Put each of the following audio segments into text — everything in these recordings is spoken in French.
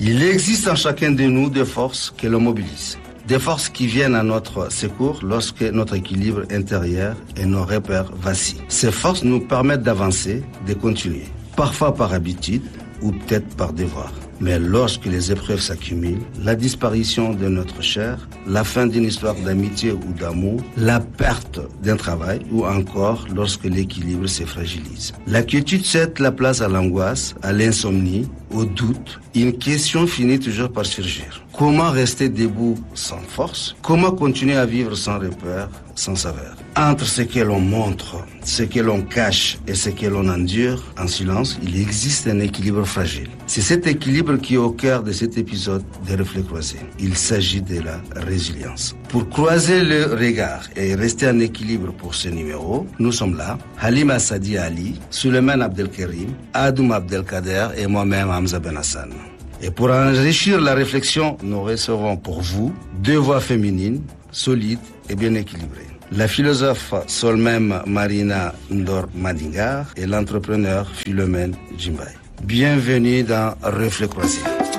Il existe en chacun de nous des forces que l'on mobilise. Des forces qui viennent à notre secours lorsque notre équilibre intérieur et nos repères vacillent. Ces forces nous permettent d'avancer, de continuer. Parfois par habitude ou peut-être par devoir. Mais lorsque les épreuves s'accumulent, la disparition de notre chair, la fin d'une histoire d'amitié ou d'amour, la perte d'un travail ou encore lorsque l'équilibre se fragilise. L'inquiétude cède la place à l'angoisse, à l'insomnie, au doute. Une question finit toujours par surgir. Comment rester debout sans force? Comment continuer à vivre sans repère, sans saveur? Entre ce que l'on montre, ce que l'on cache et ce que l'on endure en silence, il existe un équilibre fragile. C'est cet équilibre qui est au cœur de cet épisode de Reflets Croisés. Il s'agit de la résilience. Pour croiser le regard et rester en équilibre pour ce numéro, nous sommes là, Halima Sadi Ali, Suleiman Abdelkerim, Adoum Abdelkader et moi-même Hamza Ben Hassan. Et pour enrichir la réflexion, nous recevons pour vous deux voix féminines, solides et bien équilibrées. La philosophe Solmem Marina Ndor Madingar et l'entrepreneur Philomène Djimbaye. Bienvenue dans Reflets Croisés.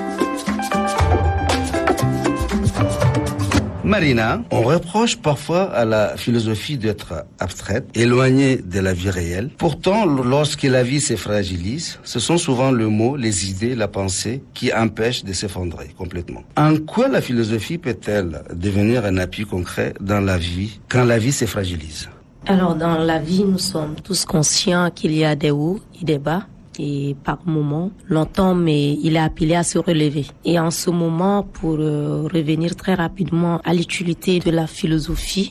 Marina, on reproche parfois à la philosophie d'être abstraite, éloignée de la vie réelle. Pourtant, lorsque la vie se fragilise, ce sont souvent le mot, les idées, la pensée qui empêchent de s'effondrer complètement. En quoi la philosophie peut-elle devenir un appui concret dans la vie quand la vie se fragilise? Alors, dans la vie, nous sommes tous conscients qu'il y a des hauts et des bas. Et par moment, longtemps, mais il est appelé à se relever. Et en ce moment, pour revenir très rapidement à l'utilité de la philosophie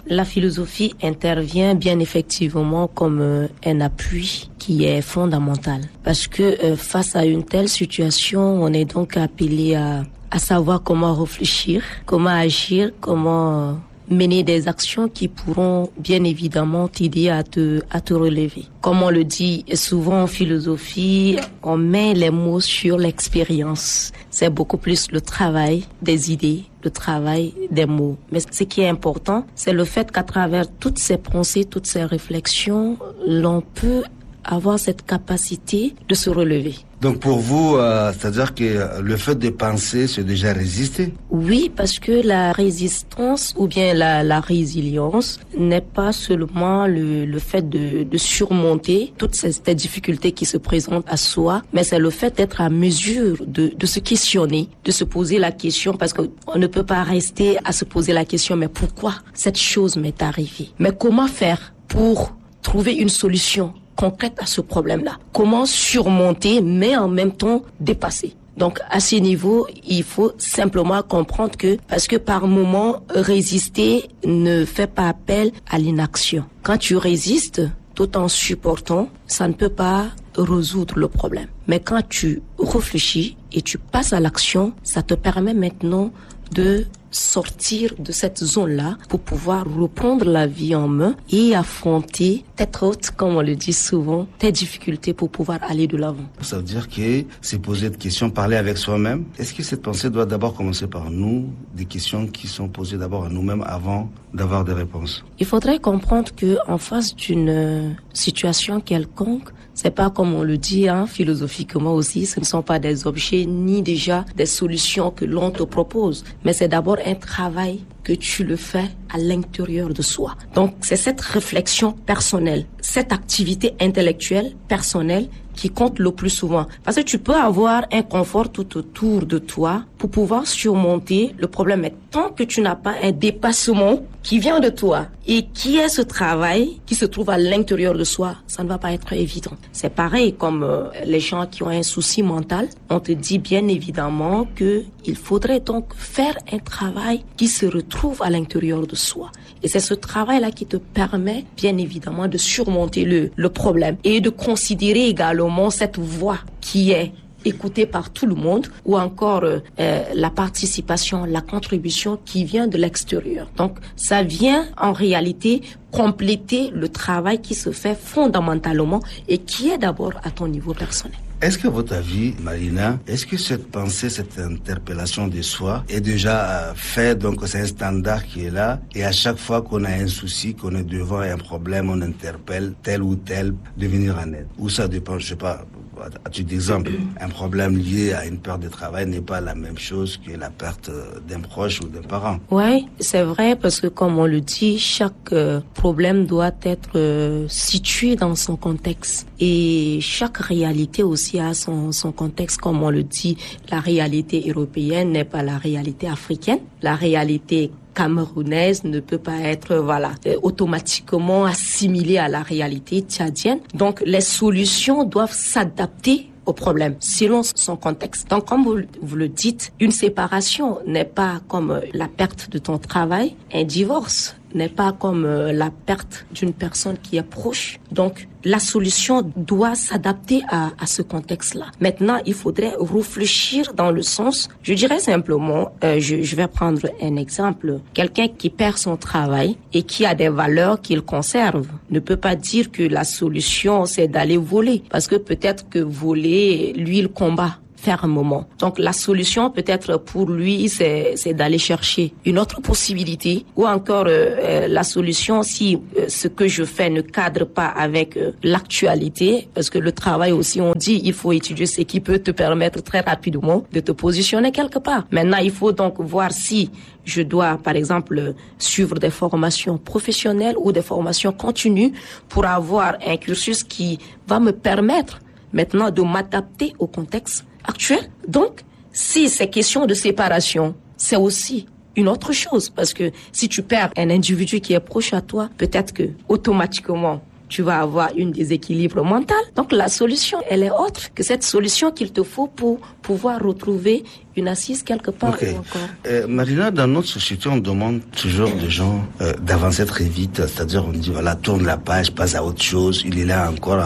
intervient bien effectivement comme un appui qui est fondamental. Parce que face à une telle situation, on est donc appelé à savoir comment réfléchir, comment agir, comment mener des actions qui pourront bien évidemment t'aider à te relever. Comme on le dit souvent en philosophie, on met les mots sur l'expérience. C'est beaucoup plus le travail des idées, le travail des mots. Mais ce qui est important, c'est le fait qu'à travers toutes ces pensées, toutes ces réflexions, l'on peut avoir cette capacité de se relever. Donc pour vous, c'est-à-dire que le fait de penser, c'est déjà résister? Oui, parce que la résistance ou bien la résilience n'est pas seulement le fait de surmonter toutes ces difficultés qui se présentent à soi, mais c'est le fait d'être à mesure de se questionner, de se poser la question, parce qu'on ne peut pas rester à se poser la question, mais pourquoi cette chose m'est arrivée? Mais comment faire pour trouver une solution concrète à ce problème-là? Comment surmonter, mais en même temps dépasser? Donc, à ce niveau, il faut simplement comprendre que, parce que par moment, résister ne fait pas appel à l'inaction. Quand tu résistes, tout en supportant, ça ne peut pas résoudre le problème. Mais quand tu réfléchis et tu passes à l'action, ça te permet maintenant de sortir de cette zone-là pour pouvoir reprendre la vie en main et affronter tête haute, comme on le dit souvent, tes difficultés pour pouvoir aller de l'avant. Ça veut dire que c'est poser des questions, parler avec soi-même. Est-ce que cette pensée doit d'abord commencer par nous, des questions qui sont posées d'abord à nous-mêmes avant d'avoir des réponses? Il faudrait comprendre que en face d'une situation quelconque, c'est pas comme on le dit, philosophiquement aussi, ce ne sont pas des objets ni déjà des solutions que l'on te propose, mais c'est d'abord un travail que tu le fais à l'intérieur de soi. Donc, c'est cette réflexion personnelle, cette activité intellectuelle personnelle qui compte le plus souvent. Parce que tu peux avoir un confort tout autour de toi pour pouvoir surmonter le problème. Mais tant que tu n'as pas un dépassement qui vient de toi et qui est ce travail qui se trouve à l'intérieur de soi, ça ne va pas être évident. C'est pareil comme les gens qui ont un souci mental. On te dit bien évidemment que il faudrait donc faire un travail qui se retrouve à l'intérieur de soi. Et c'est ce travail-là qui te permet bien évidemment de surmonter le problème et de considérer également cette voix qui est écoutée par tout le monde ou encore la participation, la contribution qui vient de l'extérieur. Donc ça vient en réalité compléter le travail qui se fait fondamentalement et qui est d'abord à ton niveau personnel. Est-ce que, à votre avis, Marina, est-ce que cette pensée, cette interpellation de soi est déjà faite, donc c'est un standard qui est là, et à chaque fois qu'on a un souci, qu'on est devant un problème, on interpelle tel ou tel de venir en aide? Ou ça dépend, je sais pas, à titre d'exemple, un problème lié à une perte de travail n'est pas la même chose que la perte d'un proche ou d'un parent. Oui, c'est vrai, parce que comme on le dit, chaque problème doit être situé dans son contexte. Et chaque réalité aussi a son contexte. Comme on le dit, la réalité européenne n'est pas la réalité africaine. La réalité camerounaise ne peut pas être automatiquement assimilée à la réalité tchadienne. Donc les solutions doivent s'adapter au problème selon son contexte. Donc comme vous le dites, une séparation n'est pas comme la perte de ton travail, un divorce n'est pas comme la perte d'une personne qui est proche. Donc, la solution doit s'adapter à ce contexte-là. Maintenant, il faudrait réfléchir dans le sens, je dirais simplement, je vais prendre un exemple. Quelqu'un qui perd son travail et qui a des valeurs qu'il conserve ne peut pas dire que la solution, c'est d'aller voler. Parce que peut-être que voler, lui, il combat fermement. Donc la solution peut-être pour lui c'est d'aller chercher une autre possibilité, ou encore la solution si ce que je fais ne cadre pas avec l'actualité, parce que le travail aussi, on dit il faut étudier ce qui peut te permettre très rapidement de te positionner quelque part. Maintenant il faut donc voir si je dois par exemple suivre des formations professionnelles ou des formations continues pour avoir un cursus qui va me permettre maintenant de m'adapter au contexte actuel. Donc, si c'est question de séparation, c'est aussi une autre chose. Parce que si tu perds un individu qui est proche à toi, peut-être que automatiquement, tu vas avoir un déséquilibre mental. Donc, la solution, elle est autre que cette solution qu'il te faut pour pouvoir retrouver une assise quelque part. Okay. Marina, dans notre société, on demande toujours des gens d'avancer très vite. C'est-à-dire, on dit, voilà, tourne la page, passe à autre chose. Il est là encore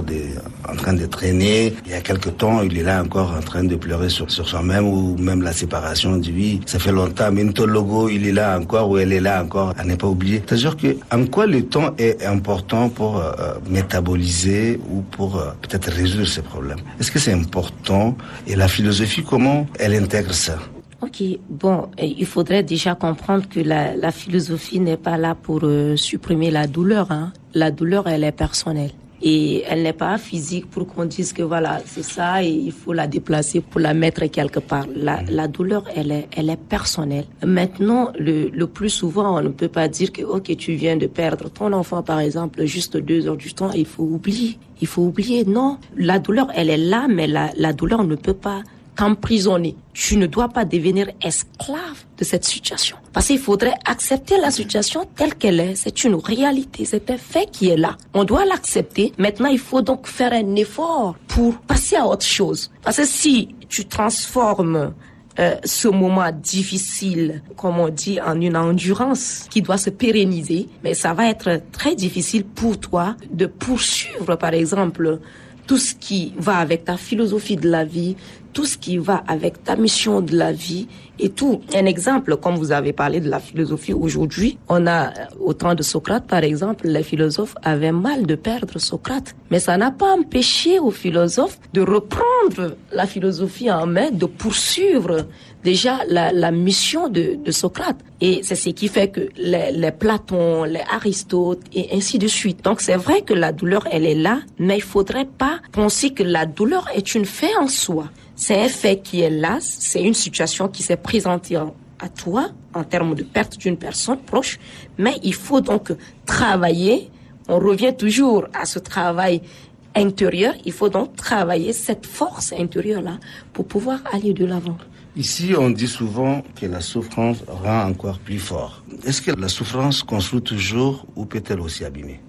en train de traîner. Il y a quelque temps, il est là encore en train de pleurer sur soi-même, ou même la séparation. On dit, oui, ça fait longtemps, mais notre logo, il est là encore, ou elle est là encore, à ne pas oublier. C'est-à-dire que, en quoi le temps est important pour métaboliser ou pour peut-être résoudre ces problèmes? Est-ce que c'est important? Et la philosophie, comment elle intègre ça? Ok, bon, il faudrait déjà comprendre que la philosophie n'est pas là pour supprimer la douleur. Hein. La douleur, elle est personnelle. Et elle n'est pas physique pour qu'on dise que voilà, c'est ça et il faut la déplacer pour la mettre quelque part. La douleur, elle est personnelle. Maintenant, le plus souvent, on ne peut pas dire que, ok, tu viens de perdre ton enfant, par exemple, juste 2 heures du temps, il faut oublier. Il faut oublier. Non, la douleur, elle est là, mais la douleur ne peut pas t'emprisonner. Tu ne dois pas devenir esclave de cette situation. Parce qu'il faudrait accepter la situation telle qu'elle est. C'est une réalité, c'est un fait qui est là. On doit l'accepter. Maintenant, il faut donc faire un effort pour passer à autre chose. Parce que si tu transformes ce moment difficile, comme on dit, en une endurance qui doit se pérenniser, mais ça va être très difficile pour toi de poursuivre, par exemple, tout ce qui va avec ta philosophie de la vie, tout ce qui va avec ta mission de la vie et tout. Un exemple, comme vous avez parlé de la philosophie aujourd'hui, on a, au temps de Socrate, par exemple, les philosophes avaient mal de perdre Socrate. Mais ça n'a pas empêché aux philosophes de reprendre la philosophie en main, de poursuivre déjà la mission de Socrate. Et c'est ce qui fait que les Platon, les Aristote et ainsi de suite. Donc c'est vrai que la douleur, elle est là, mais il faudrait pas penser que la douleur est une fait en soi. C'est un fait qui est là, c'est une situation qui s'est présentée à toi en termes de perte d'une personne proche, mais il faut donc travailler, on revient toujours à ce travail intérieur, il faut donc travailler cette force intérieure-là pour pouvoir aller de l'avant. Ici, on dit souvent que la souffrance rend encore plus fort. Est-ce que la souffrance construit toujours ou peut-elle aussi abîmer?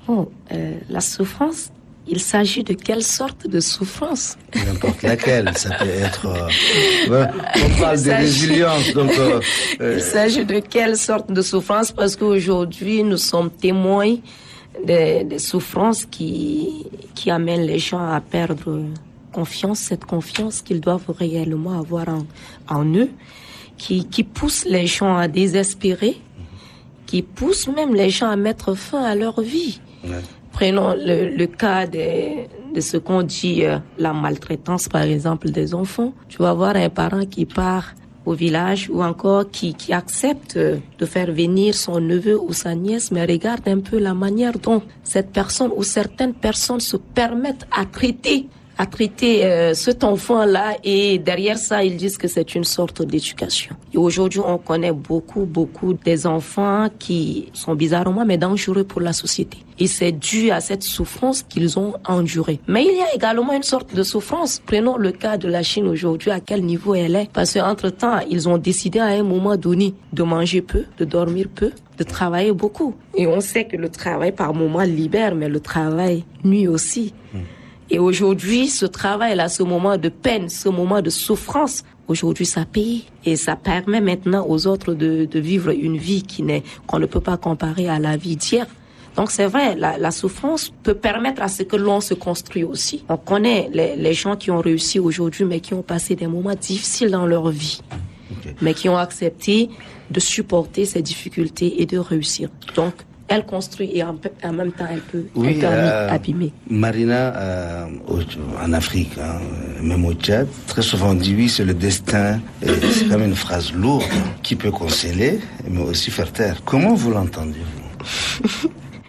La souffrance, il s'agit de quelle sorte de souffrance? N'importe laquelle, ça peut être... on parle de résilience, donc... Il s'agit de quelle sorte de souffrance? Parce qu'aujourd'hui, nous sommes témoins des souffrances qui amènent les gens à perdre confiance, cette confiance qu'ils doivent réellement avoir en eux, qui pousse les gens à désespérer, qui pousse même les gens à mettre fin à leur vie. Ouais. Prenons le cas de ce qu'on dit la maltraitance, par exemple, des enfants. Tu vas voir un parent qui part au village ou encore qui accepte de faire venir son neveu ou sa nièce, mais regarde un peu la manière dont cette personne ou certaines personnes se permettent à traiter à traiter cet enfant-là, et derrière ça, ils disent que c'est une sorte d'éducation. Et aujourd'hui, on connaît beaucoup des enfants qui sont bizarrement mais dangereux pour la société. Et c'est dû à cette souffrance qu'ils ont endurée. Mais il y a également une sorte de souffrance. Prenons le cas de la Chine aujourd'hui, à quel niveau elle est. Parce qu'entre-temps, ils ont décidé à un moment donné de manger peu, de dormir peu, de travailler beaucoup. Et on sait que le travail par moment libère, mais le travail nuit aussi. Et aujourd'hui, ce travail-là, ce moment de peine, ce moment de souffrance, aujourd'hui, ça paye. Et ça permet maintenant aux autres de vivre une vie qu'on ne peut pas comparer à la vie d'hier. Donc c'est vrai, la souffrance peut permettre à ce que l'on se construise aussi. On connaît les gens qui ont réussi aujourd'hui, mais qui ont passé des moments difficiles dans leur vie, mais qui ont accepté de supporter ces difficultés et de réussir. Donc, elle construit et en même temps, elle peut abîmer. Marina, en Afrique, même au Tchad, très souvent on dit oui, c'est le destin. C'est comme une phrase lourde qui peut consoler, mais aussi faire taire. Comment vous l'entendez, vous?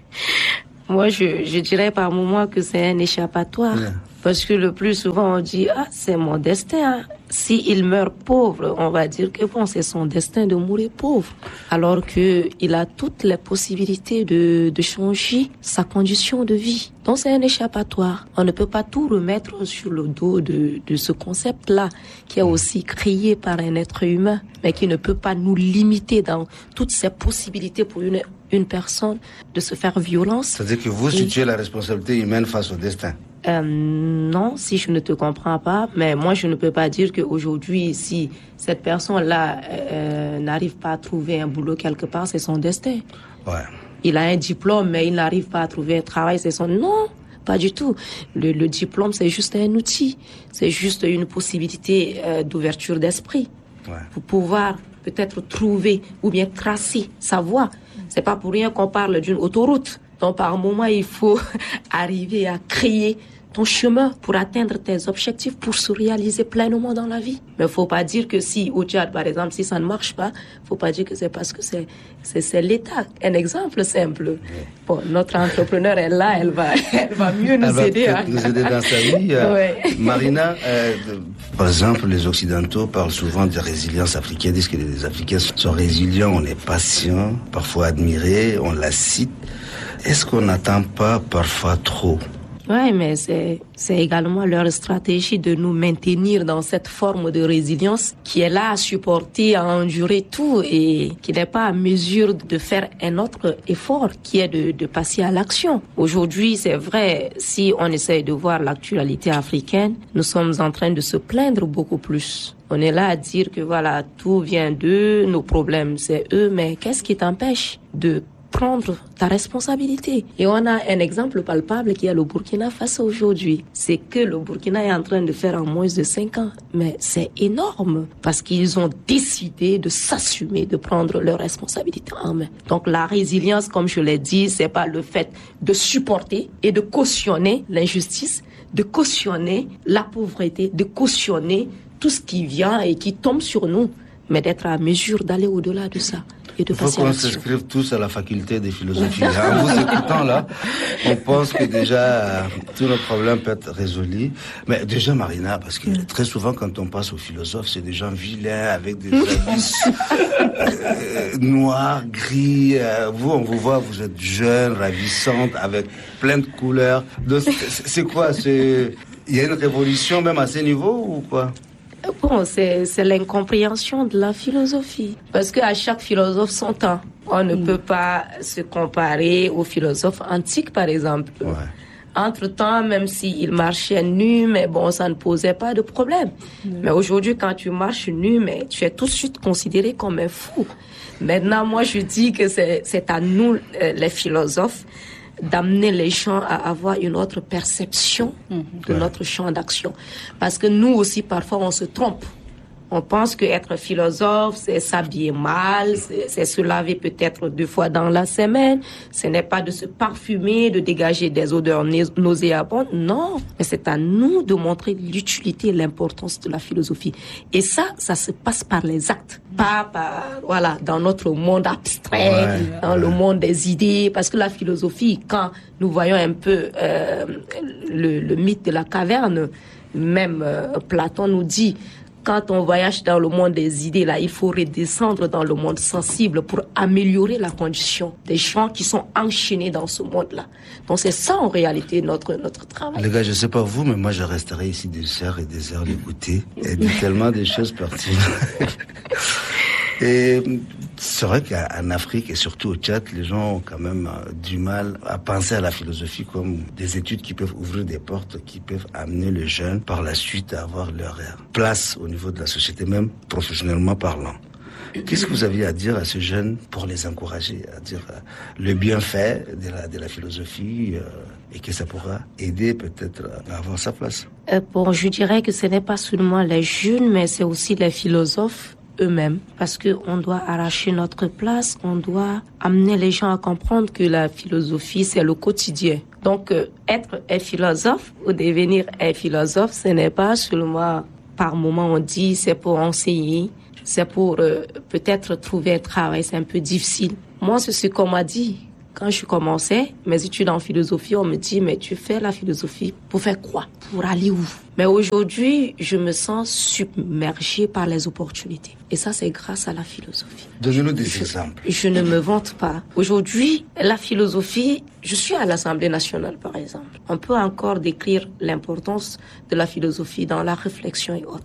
Moi, je dirais par moment que c'est un échappatoire. Yeah. Parce que le plus souvent, on dit, c'est mon destin. S'il meurt pauvre, on va dire que bon, c'est son destin de mourir pauvre. Alors que il a toutes les possibilités de changer sa condition de vie. Donc c'est un échappatoire. On ne peut pas tout remettre sur le dos de ce concept-là, qui est aussi créé par un être humain, mais qui ne peut pas nous limiter dans toutes ces possibilités pour une personne de se faire violence. C'est-à-dire que vous situez la responsabilité humaine face au destin? Non, si je ne te comprends pas, mais moi je ne peux pas dire qu'aujourd'hui, si cette personne-là n'arrive pas à trouver un boulot quelque part, c'est son destin. Ouais. Il a un diplôme, mais il n'arrive pas à trouver un travail, c'est son... Non, pas du tout. Le diplôme, c'est juste un outil, c'est juste une possibilité d'ouverture d'esprit pour pouvoir peut-être trouver ou bien tracer sa voie. C'est pas pour rien qu'on parle d'une autoroute. Donc par moment, il faut arriver à créer ton chemin pour atteindre tes objectifs, pour se réaliser pleinement dans la vie. Mais faut pas dire que si au Tchad, par exemple, si ça ne marche pas, faut pas dire que c'est parce que c'est l'État. Un exemple simple. Bon, notre entrepreneur est là, elle va mieux nous aider. Nous aider dans sa vie. Marina, par exemple, les Occidentaux parlent souvent de résilience africaine, disent que les Africains sont résilients, on est patients, parfois admirés, on la cite. Est-ce qu'on n'attend pas parfois trop? Oui, mais c'est également leur stratégie de nous maintenir dans cette forme de résilience qui est là à supporter, à endurer tout et qui n'est pas à mesure de faire un autre effort qui est de passer à l'action. Aujourd'hui, c'est vrai, si on essaie de voir l'actualité africaine, nous sommes en train de se plaindre beaucoup plus. On est là à dire que voilà, tout vient d'eux, nos problèmes c'est eux, mais qu'est-ce qui t'empêche de prendre ta responsabilité? Et on a un exemple palpable qui est le Burkina Faso aujourd'hui. C'est que le Burkina est en train de faire en moins de 5 ans. Mais c'est énorme parce qu'ils ont décidé de s'assumer, de prendre leurs responsabilités en main. Donc la résilience, comme je l'ai dit, c'est pas le fait de supporter et de cautionner l'injustice, de cautionner la pauvreté, de cautionner tout ce qui vient et qui tombe sur nous, mais d'être à mesure d'aller au-delà de ça. Il faut qu'on s'inscrive tous à la faculté de philosophie. En vous écoutant là, on pense que déjà tous nos problèmes peuvent être résolus. Mais déjà Marina, parce que très souvent quand on passe aux philosophes, c'est des gens vilains avec des habits noirs, gris. Vous, on vous voit, vous êtes jeune, ravissante, avec plein de couleurs. Donc, c'est quoi? Il y a une révolution même à ce niveau ou quoi? Bon, c'est l'incompréhension de la philosophie. Parce qu'à chaque philosophe son temps. On ne peut pas se comparer aux philosophes antiques, par exemple. Ouais. Entre-temps, même s'ils marchaient nus, mais bon, ça ne posait pas de problème. Mais aujourd'hui, quand tu marches nu, mais tu es tout de suite considéré comme un fou. Maintenant, moi, je dis que c'est à nous, les philosophes, d'amener les gens à avoir une autre perception de notre champ d'action. Parce que nous aussi, parfois, on se trompe. On pense que être philosophe, c'est s'habiller mal, c'est se laver peut-être 2 fois dans la semaine. Ce n'est pas de se parfumer, de dégager des odeurs nauséabondes. Non, mais c'est à nous de montrer l'utilité et l'importance de la philosophie. Et ça se passe par les actes, pas dans notre monde abstrait, dans le monde des idées. Parce que la philosophie, quand nous voyons un peu le mythe de la caverne, même Platon nous dit, quand on voyage dans le monde des idées, là, il faut redescendre dans le monde sensible pour améliorer la condition des gens qui sont enchaînés dans ce monde-là. Donc c'est ça en réalité notre travail. Les gars, je sais pas vous, mais moi je resterai ici des heures et des heures d'écouter et dit tellement des choses pertinentes. Et c'est vrai qu'en Afrique et surtout au Tchad, les gens ont quand même du mal à penser à la philosophie comme des études qui peuvent ouvrir des portes, qui peuvent amener les jeunes par la suite à avoir leur place au niveau de la société, même professionnellement parlant. Qu'est-ce que vous aviez à dire à ces jeunes pour les encourager à dire le bienfait de la philosophie et que ça pourra aider peut-être à avoir sa place? Je dirais que ce n'est pas seulement les jeunes, mais c'est aussi les philosophes eux-mêmes, parce que on doit arracher notre place, on doit amener les gens à comprendre que la philosophie, c'est le quotidien. Donc, être un philosophe ou devenir un philosophe, ce n'est pas seulement par moment on dit c'est pour enseigner, c'est pour peut-être trouver un travail, c'est un peu difficile. Moi, c'est ce qu'on m'a dit. Quand je commençais mes études en philosophie, on me dit, mais tu fais la philosophie pour faire quoi? Pour aller où? Mais aujourd'hui, je me sens submergée par les opportunités. Et ça, c'est grâce à la philosophie. Donnez-nous des exemples. Je ne me vante pas. Aujourd'hui, la philosophie, je suis à l'Assemblée nationale, par exemple. On peut encore décrire l'importance de la philosophie dans la réflexion et autres.